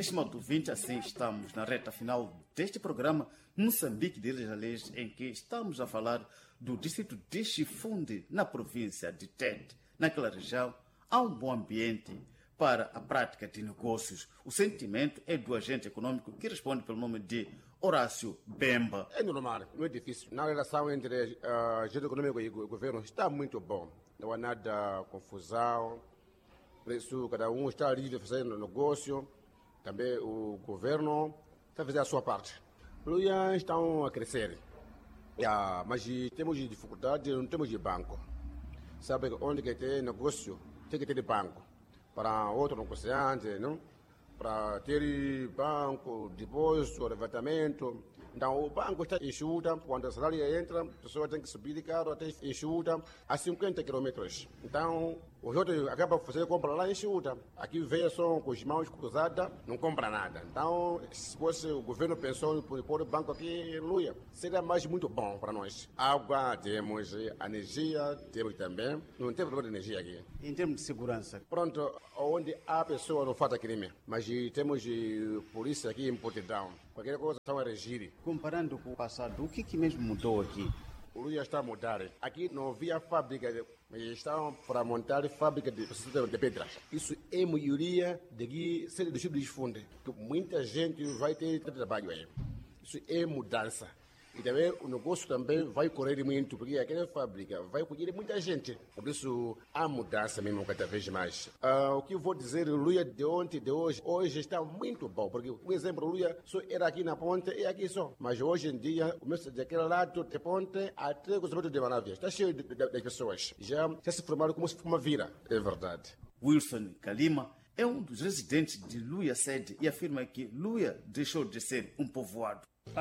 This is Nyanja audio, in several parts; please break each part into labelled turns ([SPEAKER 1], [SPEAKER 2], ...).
[SPEAKER 1] Estimado ouvinte, assim estamos na reta final deste programa Moçambique de Ilhas Alês, em que estamos a falar do distrito de Chifunde, na província de Tete. Naquela região, há um bom ambiente para a prática de negócios. O sentimento é do agente econômico que responde pelo nome de Horácio Bemba.
[SPEAKER 2] É normal, não é difícil. Na relação entre agente econômico e o governo está muito bom. Não há nada confusão. Por isso, cada um está livre fazendo negócio. Também o governo está fazendo a sua parte. Luias estão a crescer. Mas temos dificuldade, não temos de banco. Sabe onde que tem negócio, tem que ter banco. Para outro negociante, não? Para ter banco, depósito, levantamento. Então, o banco está enxuta, quando a salário entra, a pessoa tem que subir de carro até enxuta a 50 quilômetros. Então, os outros acabam fazendo compra lá enxuta. Aqui veio só com as mãos cruzadas, não compra nada. Então, se fosse o governo pensou em pôr o banco aqui em Luia, seria mais muito bom para nós. Água temos, energia temos também. Não tem problema de energia aqui.
[SPEAKER 1] Em termos de segurança?
[SPEAKER 2] Pronto, onde há pessoa não falta crime. Mas temos polícia aqui em Portidão. Qualquer coisa estão a regir.
[SPEAKER 1] Comparando com o passado, o que mesmo mudou aqui?
[SPEAKER 2] O Luia está a mudar. Aqui não havia fábrica, mas estão para montar fábrica de pedras. Isso é maioria daqui, ser do Chico de Chifunde. Muita gente vai ter trabalho aí. Isso é mudança. E também o negócio também vai correr muito, porque aquela fábrica vai colher muita gente. Por isso, há mudança mesmo cada vez mais. O que eu vou dizer, o Luia de ontem, de hoje está muito bom. Porque, por exemplo, o Luia só era aqui na ponte e aqui só. Mas hoje em dia, começa daquele lado de ponte até o cruzamento de Manavias. Está cheio de pessoas. Já se formaram como se fosse uma vila. É verdade.
[SPEAKER 1] Wilson Kalima é um dos residentes de Luia Sede e afirma que Luia deixou de ser um povoado.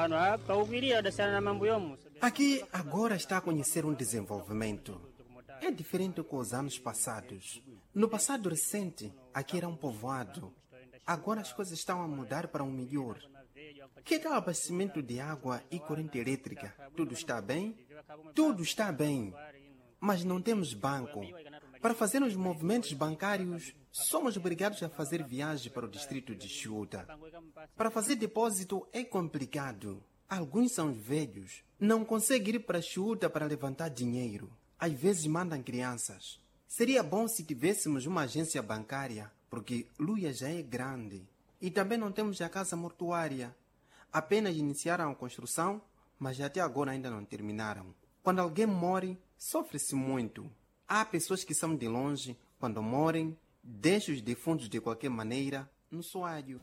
[SPEAKER 3] Aqui agora está a conhecer um desenvolvimento. É diferente com os anos passados. No passado recente, aqui era um povoado. Agora as coisas estão a mudar para um melhor. Que tal abastecimento de água e corrente elétrica? Tudo está bem? Tudo está bem. Mas não temos banco. Para fazer os movimentos bancários, somos obrigados a fazer viagem para o distrito de Chiuta. Para fazer depósito é complicado. Alguns são velhos. Não conseguem ir para Chiuta para levantar dinheiro. Às vezes mandam crianças. Seria bom se tivéssemos uma agência bancária, porque Luia já é grande. E também não temos a casa mortuária. Apenas iniciaram a construção, mas até agora ainda não terminaram. Quando alguém morre, sofre-se muito. Há pessoas que são de longe, quando morrem, deixam os defuntos de qualquer maneira no soalho.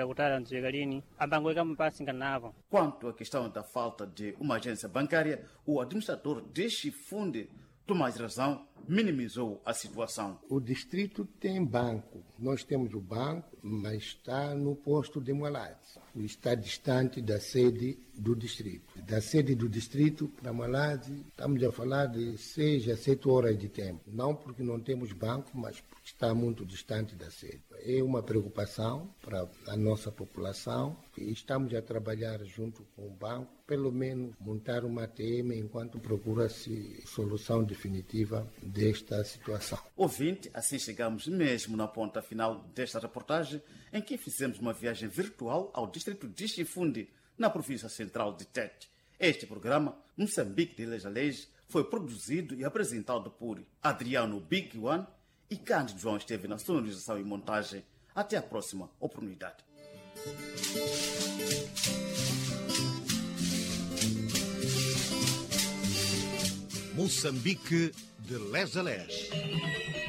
[SPEAKER 1] Quanto à questão da falta de uma agência bancária, o administrador de Chifunde, Tomás Razão, minimizou a situação.
[SPEAKER 4] O distrito tem banco. Nós temos o banco, mas está no posto de Malade. Está distante da sede do distrito. Da sede do distrito para Malade, estamos a falar de 6 a 7 horas de tempo. Não porque não temos banco, mas porque está muito distante da sede. É uma preocupação para a nossa população e estamos a trabalhar junto com o banco, pelo menos montar uma ATM enquanto procura-se solução definitiva desta situação.
[SPEAKER 1] Ouvinte, assim chegamos mesmo na ponta final desta reportagem, em que fizemos uma viagem virtual ao distrito de Chifunde, na província central de Tete. Este programa, Moçambique de Ilhas Alês, foi produzido e apresentado por Adriano Big One e Cândido João esteve na sonorização e montagem. Até a próxima oportunidade.
[SPEAKER 5] Moçambique de Les a Les.